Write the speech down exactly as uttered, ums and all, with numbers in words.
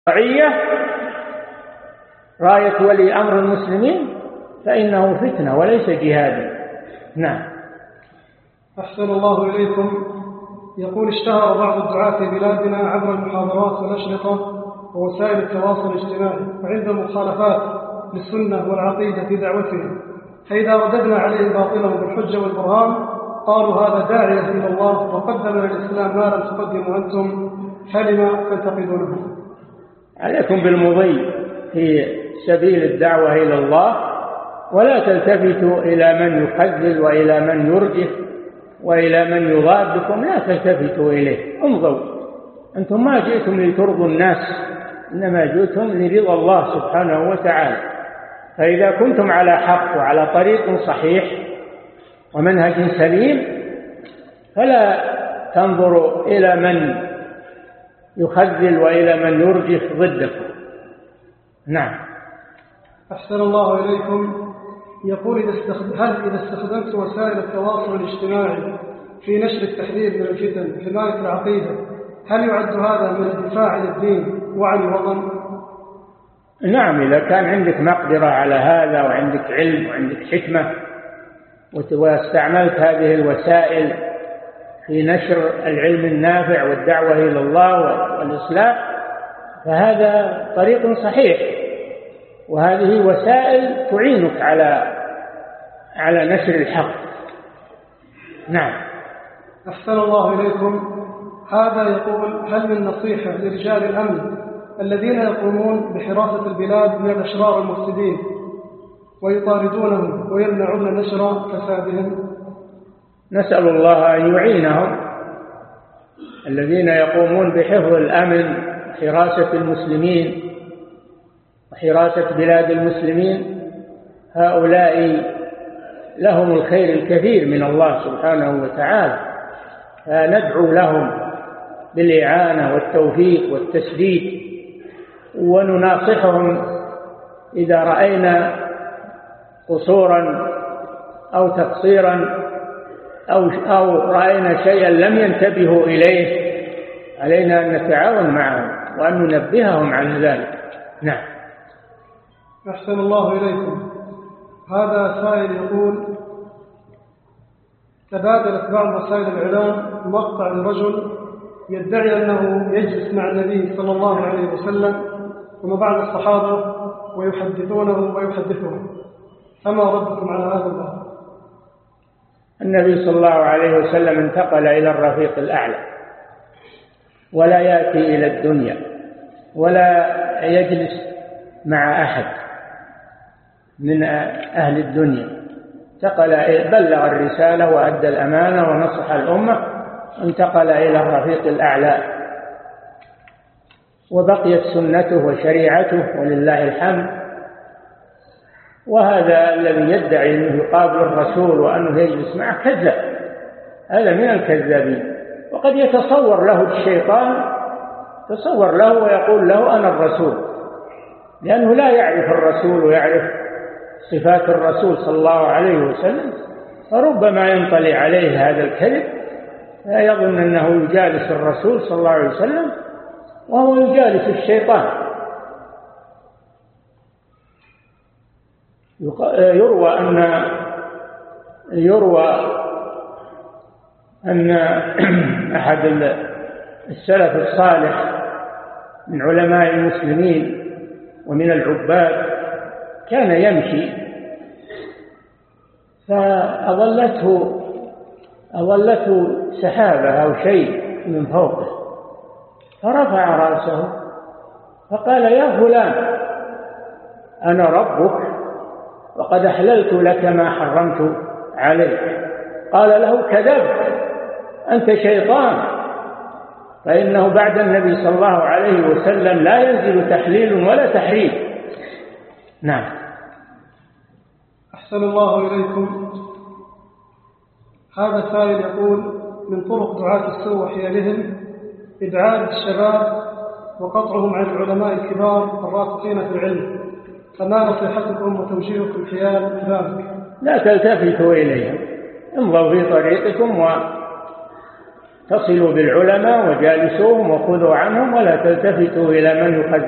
شرعية راية ولي أمر المسلمين فإنه فتنة وليس جهادا. نعم. أحسن الله إليكم. يقول اشتهر بعض الدعاة في بلادنا عبر المحاضرات والأشرطة ووسائل التواصل الاجتماعي وعند مخالفات للسنة والعقيدة في دعوتهم، فإذا رددنا عليهم باطلهم بالحجة والبرهان قالوا هذا داعية إلى الله وقدم للإسلام ما لم تقدموا أنتم، فلما تنتقدونه؟ عليكم بالمضي في سبيل الدعوة إلى الله، ولا تلتفتوا إلى من يخذل وإلى من يرجف وإلى من يضادكم، لا تلتفتوا إليه، امضوا. أنتم ما جئتم لترضوا الناس، إنما جئتم لرضا الله سبحانه وتعالى. فإذا كنتم على حق وعلى طريق صحيح ومنهج سليم فلا تنظروا إلى من يخذل وإلى من يرجف ضدكم. نعم. أحسن الله إليكم. يقول إذا استخد... هل إذا استخدمت وسائل التواصل الاجتماعي في نشر التحذير من الفتن في حماية العقيدة هل يعد هذا من الدفاع عن الدين وعن الوطن؟ نعم، إذا كان عندك مقدرة على هذا وعندك علم وعندك حكمة واستعملت هذه الوسائل في نشر العلم النافع والدعوة إلى الله والإصلاح فهذا طريق صحيح، وهذه وسائل تعينك على على نشر الحق. نعم. أحسن الله إليكم. هذا يقول هل من نصيحة لرجال الأمن الذين يقومون بحراسة البلاد من الأشرار المفسدين ويطاردونهم ويمنعون نشر فسادهم؟ نسأل الله أن يعينهم. الذين يقومون بحفظ الأمن وحراسة المسلمين وحراسة بلاد المسلمين هؤلاء لهم الخير الكثير من الله سبحانه وتعالى، فندعو لهم بالإعانة والتوفيق والتسديد، ونناصحهم إذا رأينا قصورا أو تقصيرا أو أو رأينا شيئا لم ينتبهوا إليه علينا أن نتعاون معهم وأن ننبههم عن ذلك. نعم. أحسن الله إليكم. هذا سائل يقول تبادلت بعض وسائل الإعلام مقطع لرجل يدعي أنه يجلس مع النبي صلى الله عليه وسلم ومع بعض الصحابة ويحدثونه ويحدثهم، فما ردكم على هذا الباب؟ النبي صلى الله عليه وسلم انتقل إلى الرفيق الأعلى، ولا يأتي إلى الدنيا ولا يجلس مع أحد من أهل الدنيا، انتقل بلغ الرسالة وأدى الأمانة ونصح الأمة، انتقل إلى الرفيق الأعلى وبقيت سنته وشريعته ولله الحمد. وهذا الذي يدعي أنه يقابل الرسول وأنه يجلس معه كذاب، هذا من الكذابين. وقد يتصور له الشيطان، تصور له ويقول له أنا الرسول، لأنه لا يعرف الرسول ويعرف صفات الرسول صلى الله عليه وسلم، فربما ينطلي عليه هذا الكذب فيظن أنه يجالس الرسول صلى الله عليه وسلم وهو يجالس الشيطان. يروى أن يروى أن أحد السلف الصالح من علماء المسلمين ومن العباد كان يمشي فأظلته أظلته سحابة أو شيء من فوقه، فرفع رأسه فقال يا فلان أنا ربك وقد أحللت لك ما حرمت عليك. قال له كذبت، أنت شيطان، فإنه بعد النبي صلى الله عليه وسلم لا ينزل تحليل ولا تحريم. نعم. أحسن الله إليكم. هذا سائل يقول من طرق دعاة السوء وحيلهم إبعاد الشباب وقطعهم عن العلماء الكبار الراسخين في العلم، فما نصيحتكم وتوجيهكم حيال ذلك؟ لا تلتفتوا إليهم، امضوا في طريقكم وتصلوا بالعلماء وجالسوهم وخذوا عنهم، ولا تلتفتوا إلى من يخذ